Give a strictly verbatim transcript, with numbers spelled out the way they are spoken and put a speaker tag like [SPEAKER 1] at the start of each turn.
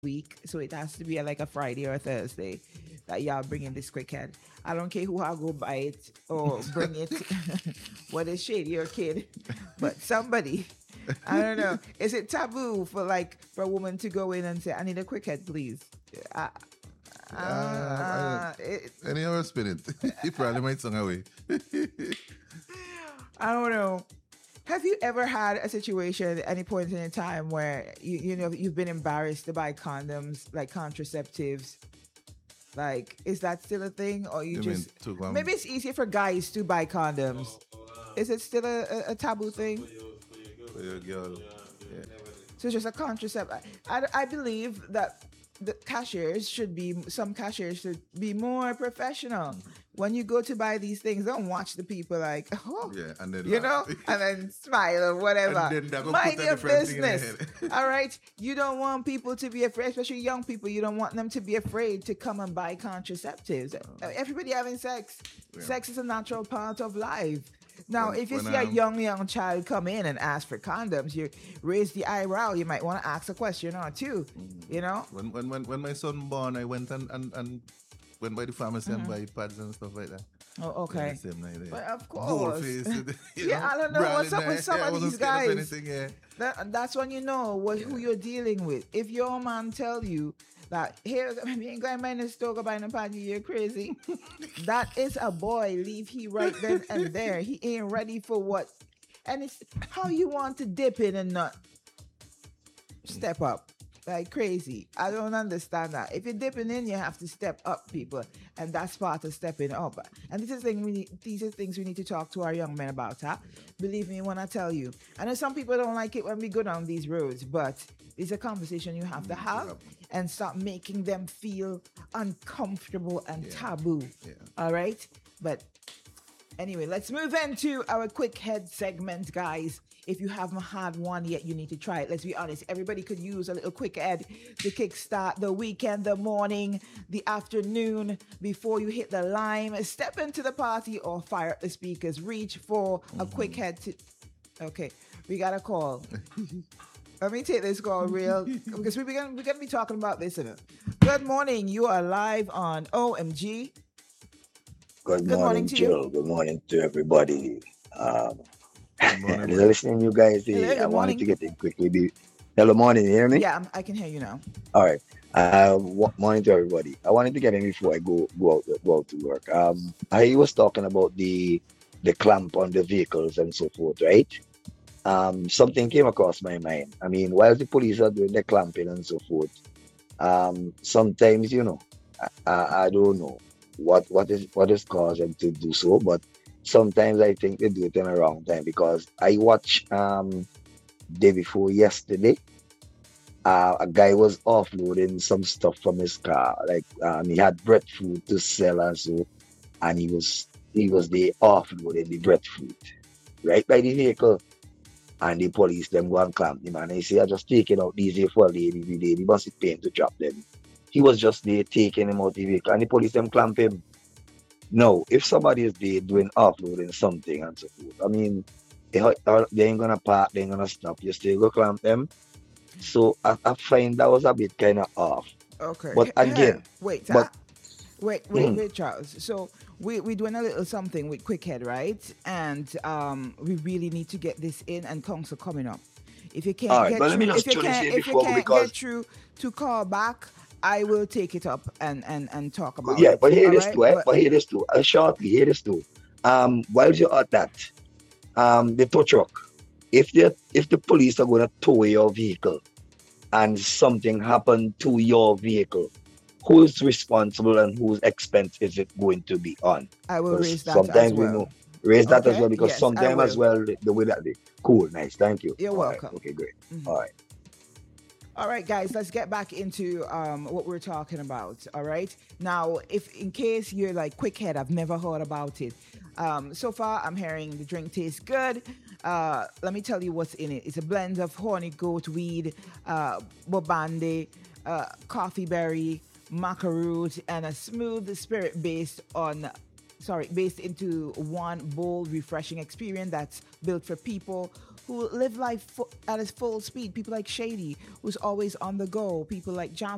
[SPEAKER 1] week, so it has to be like a Friday or a Thursday that y'all bring in this quick head. I don't care who I go buy it or bring it, whether it's Shady or Kid, but somebody. I don't know. Is it taboo for like for a woman to go in and say, "I need a quick head, please"? I, uh,
[SPEAKER 2] Uh,
[SPEAKER 1] uh, it,
[SPEAKER 2] I, anyhow, spin it. He probably might sing away.
[SPEAKER 1] I don't know. Have you ever had a situation at any point in time where you you know you've been embarrassed to buy condoms, like contraceptives? Like, is that still a thing, or you
[SPEAKER 2] You
[SPEAKER 1] just
[SPEAKER 2] mean took one?
[SPEAKER 1] maybe it's easier for guys to buy condoms? Is it still a, a, a taboo thing?
[SPEAKER 2] For your girl. Yeah.
[SPEAKER 1] So it's just a contraceptive. I, I believe that the cashiers should be, some cashiers should be more professional. When you go to buy these things, don't watch the people like, oh,
[SPEAKER 2] Yeah, and then
[SPEAKER 1] you know,
[SPEAKER 2] laugh.
[SPEAKER 1] and then smile or whatever.
[SPEAKER 2] And then they're gonna
[SPEAKER 1] Mind
[SPEAKER 2] put a
[SPEAKER 1] your
[SPEAKER 2] different thing in their
[SPEAKER 1] business.
[SPEAKER 2] head.
[SPEAKER 1] All right. You don't want people to be afraid, especially young people. You don't want them to be afraid to come and buy contraceptives. Everybody having sex.
[SPEAKER 2] Yeah.
[SPEAKER 1] Sex is a natural part of life. Now,
[SPEAKER 2] When-
[SPEAKER 1] if you
[SPEAKER 2] when,
[SPEAKER 1] see a
[SPEAKER 2] um,
[SPEAKER 1] young, young child come in and ask for condoms, you raise the eyebrow. You might want to ask a question or two, you know?
[SPEAKER 2] When when when when my son born, I went and and, and went by the pharmacy and buy pads and stuff like that.
[SPEAKER 1] Oh,
[SPEAKER 2] Yeah,
[SPEAKER 1] okay.
[SPEAKER 2] the same night, yeah.
[SPEAKER 1] But of
[SPEAKER 2] Gold
[SPEAKER 1] course.
[SPEAKER 2] face, you
[SPEAKER 1] Yeah,
[SPEAKER 2] know,
[SPEAKER 1] I don't know
[SPEAKER 2] brand
[SPEAKER 1] what's
[SPEAKER 2] in
[SPEAKER 1] up with
[SPEAKER 2] there.
[SPEAKER 1] some
[SPEAKER 2] Yeah, I
[SPEAKER 1] of
[SPEAKER 2] wasn't
[SPEAKER 1] these
[SPEAKER 2] scared of
[SPEAKER 1] guys.
[SPEAKER 2] anything, yeah.
[SPEAKER 1] That, that's when you know what who you're dealing with. If your man tell you that here, I mean, ain't going to the store go buy no panty, you're crazy. That is a boy. Leave he right then and there. He ain't ready for what. And it's how you want to dip in and not step up like crazy. I don't understand that. If you're dipping in, you have to step up, people, and that's part of stepping up. And this is thing we need, these are things we need to talk to our young men about. Huh? Believe me when I tell you. I know some people don't like it when we go down these roads, but it's a conversation you have to have and stop making them feel uncomfortable and
[SPEAKER 2] Yeah.
[SPEAKER 1] taboo.
[SPEAKER 2] Yeah.
[SPEAKER 1] All right, but anyway, let's move into our quick head segment, guys. If you haven't had one yet, you need to try it. Let's be honest. Everybody could use a little quick head to kickstart the weekend, the morning, the afternoon, before you hit the lime. Step into the party or fire up the speakers. Reach for a quick head to... Okay, we got a call. Let me take this call real, because we're going we're gonna be talking about this in it. Good morning. You are live on O M G.
[SPEAKER 3] Good,
[SPEAKER 1] Good morning
[SPEAKER 3] morning,
[SPEAKER 1] to you.
[SPEAKER 3] Joe. Good morning to everybody. Um,
[SPEAKER 2] Good morning,
[SPEAKER 3] just
[SPEAKER 2] boy.
[SPEAKER 3] listening to you guys.
[SPEAKER 1] Hello,
[SPEAKER 3] eh,
[SPEAKER 1] good
[SPEAKER 3] I wanted
[SPEAKER 1] morning.
[SPEAKER 3] to get in quickly. Be, hello, morning. You hear me?
[SPEAKER 1] Yeah, I'm, I can hear you now.
[SPEAKER 3] All right. Uh, wa- morning to everybody. I wanted to get in before I go go out, go out to work. Um, I was talking about the the clamp on the vehicles and so forth, right? Um, something came across my mind. I mean, while the police are doing the clamping and so forth, um, sometimes you know, I, I, I don't know what what is what is causing them to do so, but sometimes I think they do it in a wrong time because I watched um day before yesterday. Uh, a guy was offloading some stuff from his car, like um, he had breadfruit to sell and so, and he was he was the offloading the breadfruit right by the vehicle, and the police them go and clamp him, and they say I just taking out these here for a lady, the lady must be paying to drop them. He was just there taking him out the vehicle, and the police them clamp him. No, if somebody is there doing offloading something and so forth, I mean, they, ha- they ain't gonna park, they ain't gonna stop. You still go clamp them. So I, I find that was a bit kind of off.
[SPEAKER 1] Okay.
[SPEAKER 3] But again,
[SPEAKER 1] Wait,
[SPEAKER 3] but
[SPEAKER 1] huh? Wait, wait,
[SPEAKER 3] mm,
[SPEAKER 1] wait, Charles. So we we're doing a little something with Quickhead, right? And um, we really need to get this in, and council coming up. If you
[SPEAKER 3] all
[SPEAKER 1] can't
[SPEAKER 3] right.
[SPEAKER 1] get
[SPEAKER 3] But let me
[SPEAKER 1] through, if
[SPEAKER 3] just
[SPEAKER 1] you
[SPEAKER 3] throw this
[SPEAKER 1] can't,
[SPEAKER 3] here
[SPEAKER 1] if you
[SPEAKER 3] before
[SPEAKER 1] can't
[SPEAKER 3] because
[SPEAKER 1] get through to call back, I will take it up and and and talk about
[SPEAKER 3] yeah,
[SPEAKER 1] it.
[SPEAKER 3] but here
[SPEAKER 1] All
[SPEAKER 3] it is
[SPEAKER 1] right,
[SPEAKER 3] too. Eh?
[SPEAKER 1] but
[SPEAKER 3] But here it is too. Uh, shortly, here it is too. Um, while you're at that, um, the tow truck. If the if the police are gonna tow your vehicle and something happened to your vehicle, who's responsible and whose expense is it going to be on?
[SPEAKER 1] I will
[SPEAKER 3] Because
[SPEAKER 1] raise that as
[SPEAKER 3] sometimes we
[SPEAKER 1] well.
[SPEAKER 3] know raise that as
[SPEAKER 1] Okay.
[SPEAKER 3] well because
[SPEAKER 1] Yes, I
[SPEAKER 3] sometimes as
[SPEAKER 1] will.
[SPEAKER 3] well the, the way that they cool, nice, thank you.
[SPEAKER 1] You're
[SPEAKER 3] All right,
[SPEAKER 1] welcome.
[SPEAKER 3] okay, great.
[SPEAKER 1] Mhm.
[SPEAKER 3] All right.
[SPEAKER 1] All right, guys, let's get back into um, what we're talking about. All right. Now, if in case you're like quickhead, I've never heard about it. Um, so far, I'm hearing the drink tastes good. Uh, let me tell you what's in it. It's a blend of horny goat weed, uh, bobande, uh, coffee berry, maca root, and a smooth spirit based on sorry, based into one bold, refreshing experience that's built for people who live life fu- at its full speed. People like Shady, who's always on the go. People like John